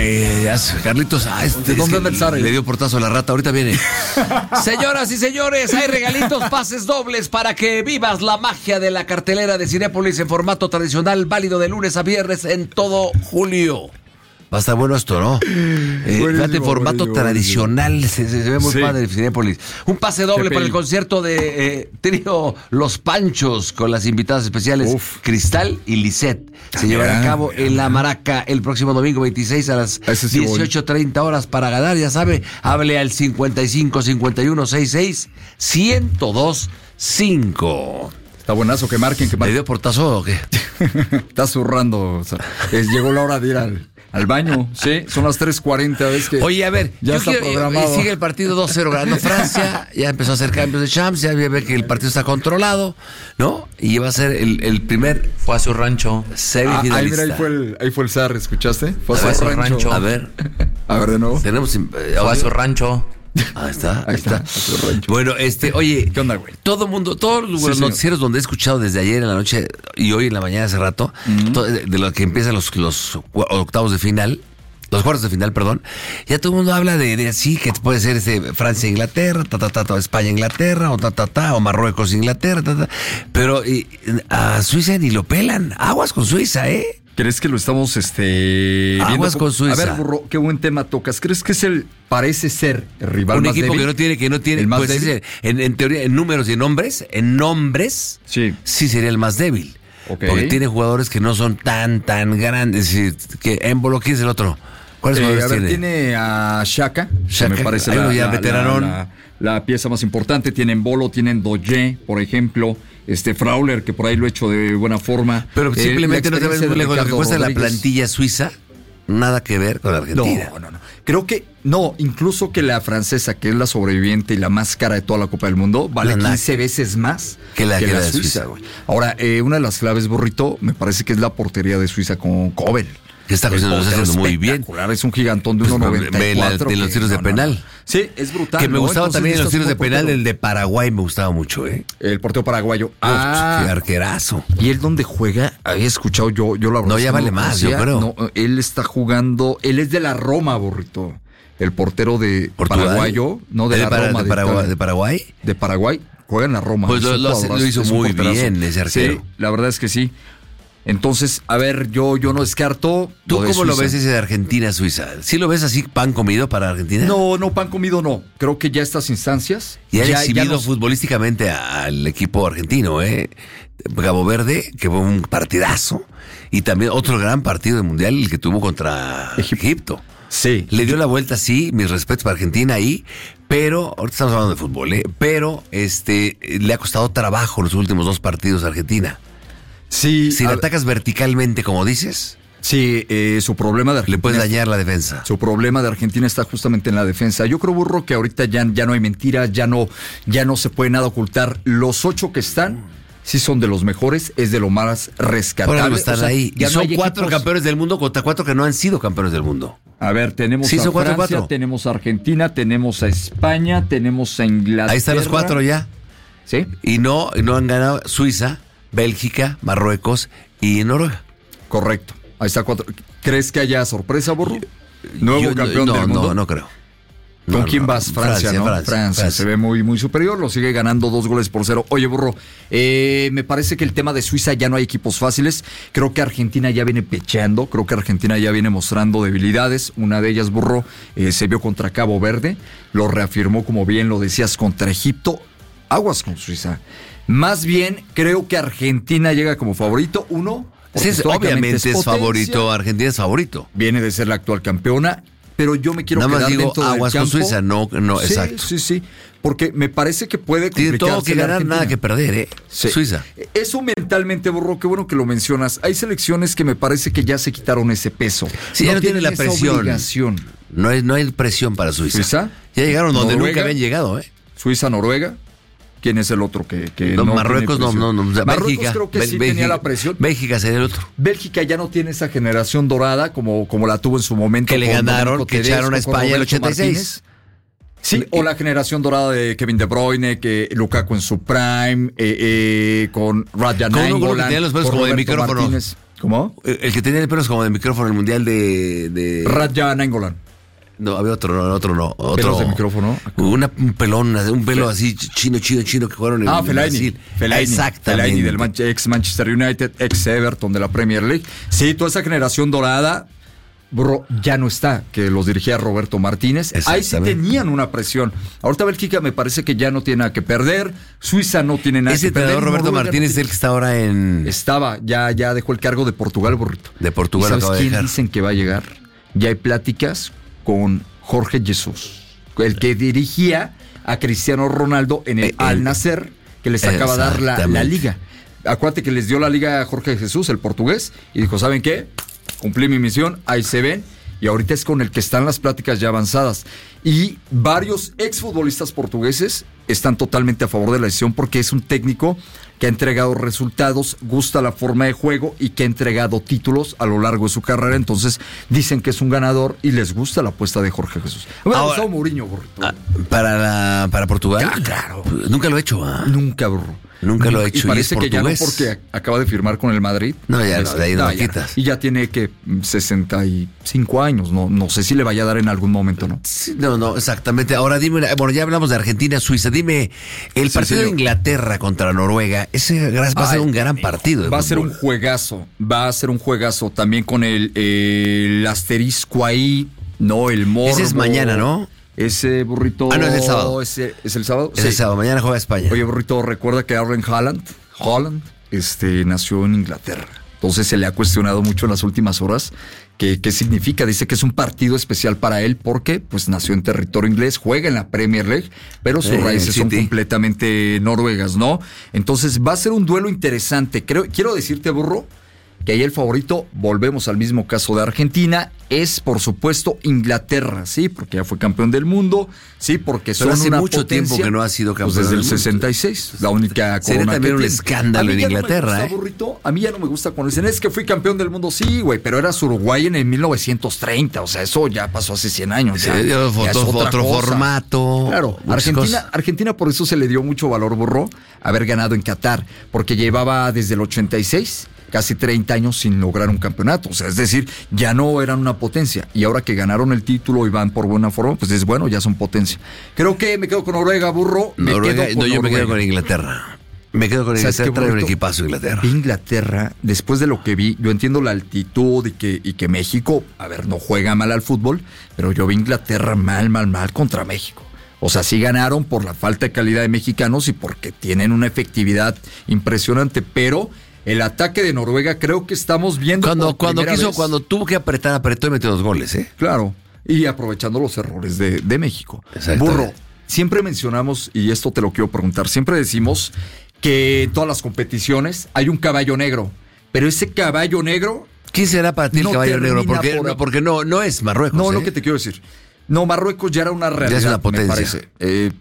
Ay, Carlitos, ¿de dónde anda el zar? Le dio portazo a la rata, ahorita viene. Señoras y señores, hay regalitos, pases dobles para que vivas la magia de la cartelera de Cinépolis en formato tradicional, válido de lunes a viernes en todo julio. Va a estar bueno esto, ¿no? Fíjate, formato tradicional, se ve muy padre Cinépolis. Un pase doble para el concierto de trío Los Panchos con las invitadas especiales Cristal y Lisette. Se llevará a cabo en La Maraca el próximo domingo 26 a las 18:30 horas. Para ganar, ya sabe, hable al 55 51 66 1025. Está buenazo, que marquen. ¿Le dio portazo o qué? Está zurrando. O sea, llegó la hora de ir al baño. Sí, son las 3:40. ¿Ves que oye, a ver, ya está programado? Sigue el partido 2-0 ganando Francia. Ya empezó a hacer cambios de champs. Ya ve que el partido está controlado, ¿no? Y va a ser el primer. Fue a su rancho. Semifinalista. Ahí fue el zar, ¿escuchaste? Fue a su rancho. A ver de nuevo. Tenemos. Fue a su rancho. Ahí está. Bueno, oye, ¿qué onda, güey? Todos los noticieros donde he escuchado desde ayer en la noche y hoy en la mañana hace rato, de lo que empiezan los octavos de final, los cuartos de final, perdón, ya todo el mundo habla de así, que puede ser Francia-Inglaterra, España-Inglaterra, o Marruecos-Inglaterra, pero a Suiza ni lo pelan. Aguas con Suiza, ¿eh? ¿Crees que lo estamos viendo? Aguas con Suiza. A ver, Burro, qué buen tema tocas. ¿Crees que parece ser el rival un más equipo débil? que no tiene, ¿El más pues débil? En teoría, en números y en nombres, sí sería el más débil. Okay. Porque tiene jugadores que no son tan grandes. Que Embolo, ¿quién es el otro? ¿Cuáles jugadores tiene? Tiene a Xhaka, que me parece la pieza más importante. Tienen Bolo, tienen Doye, por ejemplo. Frauler, que por ahí lo ha hecho de buena forma. Pero simplemente no te ves muy lejos. Lo que cuesta la plantilla suiza, nada que ver con Argentina. No. Creo que, incluso que la francesa, que es la sobreviviente y la más cara de toda la Copa del Mundo, vale 15 veces más que la Suiza. Ahora, una de las claves, Burrito, me parece que es la portería de Suiza con Kobel. Que está haciendo muy bien. Es un gigantón de 1.94. De los tiros de penal. Sí, es brutal. Que me gustaba también en los tiros de penal, el de Paraguay me gustaba mucho, ¿eh? El portero paraguayo. Qué arquerazo. ¿Y él dónde juega? Había escuchado yo la verdad. No, ya vale más, yo creo. No, él está jugando, él es de la Roma, Burrito. El portero de paraguayo, no de la Roma. ¿De Paraguay? De Paraguay, juega en la Roma. Pues lo hizo muy bien ese arquero. Sí, la verdad es que sí. Entonces, a ver, yo no descarto. ¿Tú cómo lo ves ese de Argentina-Suiza? ¿Sí lo ves así pan comido para Argentina? No, pan comido no. Creo que ya estas instancias... Y han exhibido futbolísticamente al equipo argentino, Cabo Verde, que fue un partidazo. Y también otro gran partido del Mundial, el que tuvo contra Egipto. Sí. Le dio la vuelta, sí, mis respetos para Argentina ahí, pero, ahorita estamos hablando de fútbol, pero le ha costado trabajo los últimos 2 partidos a Argentina. Sí, si le atacas verticalmente, como dices, sí, su problema de Argentina, le puedes dañar la defensa. Su problema de Argentina está justamente en la defensa. Yo creo, Burro, que ahorita ya no hay mentiras, ya no se puede nada ocultar. Los 8 que están, sí son de los mejores, es de lo más rescatable. Ahora están ahí. Y son 4 campeones del mundo contra 4 que no han sido campeones del mundo. A ver, tenemos a Francia, tenemos a Argentina, tenemos a España, tenemos a Inglaterra. Ahí están los 4 ya. Sí. Y no han ganado Suiza, Bélgica, Marruecos y Noruega. Correcto. Ahí está 4. ¿Crees que haya sorpresa, Burro? Nuevo campeón del mundo. No creo. ¿Con quién vas? Francia, ¿no? Francia. Se ve muy, muy superior. Lo sigue ganando 2-0. Oye, Burro, me parece que el tema de Suiza ya no hay equipos fáciles. Creo que Argentina ya viene pecheando. Creo que Argentina ya viene mostrando debilidades. Una de ellas, Burro, se vio contra Cabo Verde. Lo reafirmó, como bien lo decías, contra Egipto. Aguas con Suiza. Más bien, creo que Argentina llega como favorito. Sí, obviamente es favorito. Argentina es favorito. Viene de ser la actual campeona. Pero yo me quiero quedar dentro del aguas campo. Con Suiza, no, sí, exacto. Sí. Porque me parece que puede complicarse. Tiene todo que ganar, nada que perder, Sí. Suiza. Eso mentalmente, Burro, qué bueno que lo mencionas. Hay selecciones que me parece que ya se quitaron ese peso. Sí, ya no tiene la presión. Obligación. No hay presión para Suiza. Ya llegaron donde Noruega, nunca habían llegado, Suiza, Noruega. ¿Quién es el otro que no, Marruecos no. Marruecos Bélgica, creo que sí tenía la presión. Bélgica sería el otro. Bélgica ya no tiene esa generación dorada como la tuvo en su momento. Que le ganaron, que echaron a España en el 86. Martínez. Sí, o la generación dorada de Kevin De Bruyne, que Lukaku en su prime, con Radja Nainggolan, los pelos como de micrófono. ¿Cómo? El que tenía el pelo es como de micrófono en el mundial de... Raja Nainggolan. No, había otro no. Otro ¿Pelos de micrófono? Un pelón, un pelo así chino que jugaron en Brasil. Fellaini. Exactamente. Fellaini del ex Manchester United, ex Everton de la Premier League. Sí, toda esa generación dorada, bro, ya no está, que los dirigía Roberto Martínez. Ahí sí tenían una presión. Ahorita Bélgica me parece que ya no tiene nada que perder. Suiza no tiene nada que perder. Ese Roberto Martínez es el que está ahora en... Ya dejó el cargo de Portugal, burrito. De Portugal. ¿Y sabes quién dicen que va a llegar? Ya hay pláticas con Jorge Jesús, el que dirigía a Cristiano Ronaldo en el Al Nassr, que les acaba de dar la liga. Acuérdate que les dio la liga a Jorge Jesús, el portugués, y dijo, ¿saben qué? Cumplí mi misión, ahí se ven, y ahorita es con el que están las pláticas ya avanzadas. Y varios exfutbolistas portugueses están totalmente a favor de la decisión porque es un técnico que ha entregado resultados, gusta la forma de juego y que ha entregado títulos a lo largo de su carrera. Entonces dicen que es un ganador y les gusta la apuesta de Jorge Jesús. Me ha gustado Mourinho, burrito. ¿Para Portugal? Claro. Nunca lo he hecho. Nunca, burro. Nunca lo he hecho. Y parece que ya no, porque acaba de firmar con el Madrid. No, ya no, de ahí no lo quitas. Y ya tiene que 65 años. No sé si le vaya a dar en algún momento, ¿no? Sí, no, exactamente. Ahora dime, bueno, ya hablamos de Argentina, Suiza. Dime, el partido de Inglaterra contra Noruega, ese va a ser un gran partido. Va a ser un juegazo. Va a ser un juegazo también con el asterisco ahí, ¿no? El morbo. Ese es mañana, ¿no? Ese burrito. No, es el sábado. ¿Es el sábado? Es el sábado, mañana juega España. Oye, burrito, recuerda que Erling Haaland nació en Inglaterra. Entonces se le ha cuestionado mucho en las últimas horas qué significa. Dice que es un partido especial para él porque pues nació en territorio inglés, juega en la Premier League, pero sus raíces son completamente noruegas, ¿no? Entonces va a ser un duelo interesante. Quiero decirte, burro, que ahí el favorito, volvemos al mismo caso de Argentina, es por supuesto Inglaterra, sí, porque ya fue campeón del mundo, sí, porque son hace una mucho potencia, tiempo que no ha sido campeón. Pues desde el 66, la única corona. Sería también un escándalo en Inglaterra, no me gusta, burrito, a mí ya no me gusta cuando dicen, es que fui campeón del mundo, sí, güey, pero eras Uruguay en el 1930, o sea, eso ya pasó hace 100 años. Sí, ya es otro formato. Claro, Argentina por eso se le dio mucho valor, burro, haber ganado en Qatar, porque llevaba desde el 86 casi 30 años sin lograr un campeonato. O sea, es decir, ya no eran una potencia. Y ahora que ganaron el título y van por buena forma, pues es bueno, ya son potencia. Creo que me quedo con Noruega, burro. Yo me quedo con Inglaterra. Me quedo con Inglaterra, trae un equipazo Inglaterra. Inglaterra, después de lo que vi, yo entiendo la altitud y que México, a ver, no juega mal al fútbol, pero yo vi Inglaterra mal contra México. O sea, sí ganaron por la falta de calidad de mexicanos y porque tienen una efectividad impresionante, pero el ataque de Noruega creo que estamos viendo cuando tuvo que apretar, apretó y metió 2 goles, ¿eh? Claro, y aprovechando los errores de México. Burro, siempre mencionamos, y esto te lo quiero preguntar, siempre decimos que en todas las competiciones hay un caballo negro, pero ese caballo negro... ¿Quién será para ti el caballo negro? Porque no es Marruecos. No, lo que te quiero decir. No, Marruecos ya era una realidad, ya es una potencia. Me parece.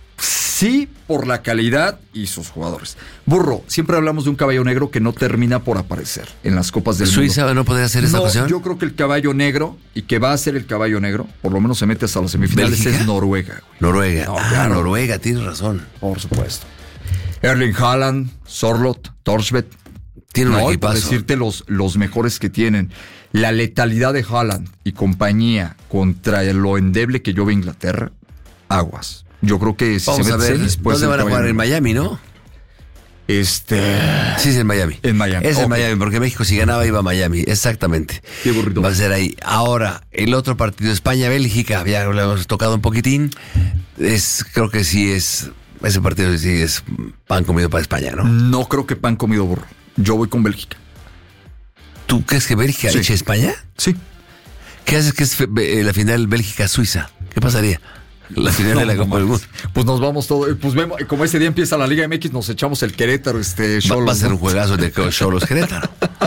Sí, por la calidad y sus jugadores. Burro, siempre hablamos de un caballo negro que no termina por aparecer en las Copas del Mundo. ¿Suiza no podría ser esta ocasión? Yo creo que el caballo negro, y que va a ser el caballo negro, por lo menos se mete hasta las semifinales, ¿Bélgica? Es Noruega. Güey. Noruega. Claro. Noruega, tienes razón. Por supuesto. Erling Haaland, Sorloth, Thorstvedt. Tienen un equipazo. Decirte los mejores que tienen. La letalidad de Haaland y compañía contra lo endeble que yo veo Inglaterra, aguas. Yo creo que si vamos se mete después ¿dónde van a jugar? En Miami, ¿no? Sí, es en Miami. En Miami. Es en Miami, porque México si ganaba iba a Miami, exactamente. Qué burrito. Va a ser ahí. Ahora, el otro partido, España-Bélgica, ya lo hemos tocado un poquitín. Creo que sí es, ese partido sí es pan comido para España, ¿no? No creo que pan comido, burro. Yo voy con Bélgica. ¿Tú crees que Bélgica eche España? Sí. ¿Qué haces que es la final Bélgica-Suiza? ¿Qué pasaría? La final de la Copa del Mundo. Pues nos vamos todos. Pues vemos, como ese día empieza la Liga MX, nos echamos el Querétaro, Xolos. Va a ser un juegazo de Xolos Querétaro.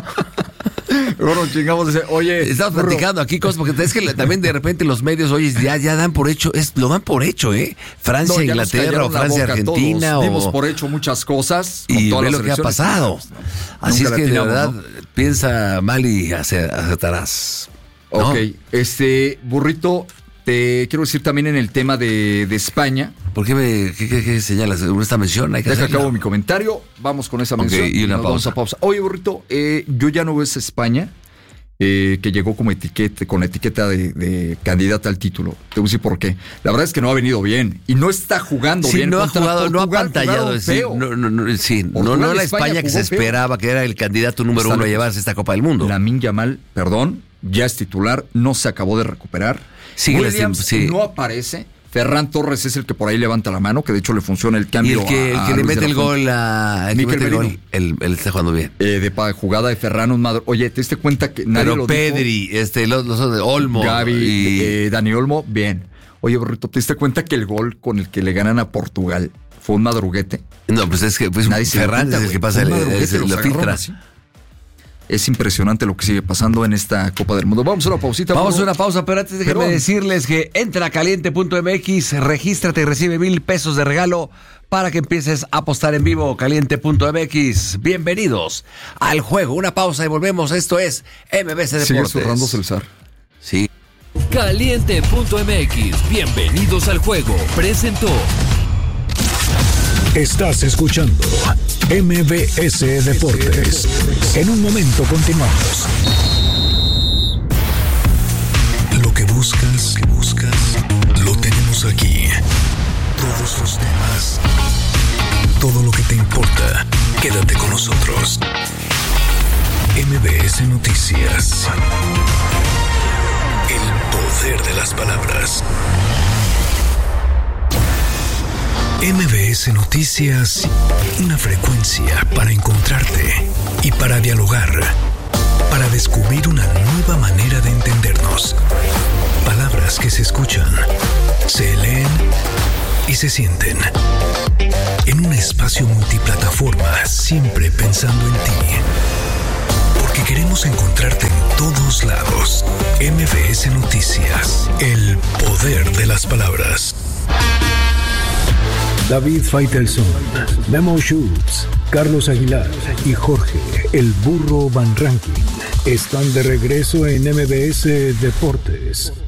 Bueno, chingamos ese. Oye, estamos platicando aquí cosas, porque es que también de repente los medios, oye, ya dan por hecho, lo dan por hecho, Francia, Inglaterra, o Francia, Argentina. Dimos por hecho muchas cosas. Y ve lo que ha pasado. Así es que de verdad, piensa mal y acertarás. ¿No? Ok, burrito. Te quiero decir también en el tema de España, ¿Por qué señalas esta mención? Deja acabo mi comentario, vamos con esa mención. Y una pausa. Oye, burrito, yo ya no veo esa España que llegó como con etiqueta de candidata al título. Te voy a decir por qué. La verdad es que no ha venido bien y no está jugando bien. No ha jugado, no ha pantallado. No la España que se esperaba, que era el candidato número uno a llevarse esta Copa del Mundo. Lamine Yamal, ya es titular, no se acabó de recuperar. Williams no aparece. Ferran Torres es el que por ahí levanta la mano, que de hecho le funciona el cambio. Y el que le mete el gol él está jugando bien. De jugada de Ferran, Oye, ¿te diste cuenta que nadie Pero lo Pedri, dijo? los de Olmo. Gavi, Dani Olmo, bien. Oye, burrito, ¿te diste cuenta que el gol con el que le ganan a Portugal fue un madruguete? No, pues es que Ferran es el que pasa, lo filtra. Es impresionante lo que sigue pasando en esta Copa del Mundo. Vamos a una pausita. Vamos a una pausa, pero antes déjenme decirles que entra a caliente.mx, regístrate y recibe $1,000 de regalo para que empieces a apostar en vivo. Caliente.mx. Bienvenidos al juego. Una pausa y volvemos. Esto es MBC Deportes. Sigue zurrando Celsar. Sí. Caliente.mx. Bienvenidos al juego. Presentó. Estás escuchando MBS Deportes. En un momento continuamos. Lo que buscas, lo tenemos aquí. Todos los temas, todo lo que te importa, quédate con nosotros. MBS Noticias. El poder de las palabras. MBS Noticias, una frecuencia para encontrarte y para dialogar, para descubrir una nueva manera de entendernos. Palabras que se escuchan, se leen y se sienten. En un espacio multiplataforma, siempre pensando en ti. Porque queremos encontrarte en todos lados. MBS Noticias, el poder de las palabras. David Faitelson, Memo Schultz, Carlos Aguilar y Jorge, el burro Van Rankin, están de regreso en MBS Deportes.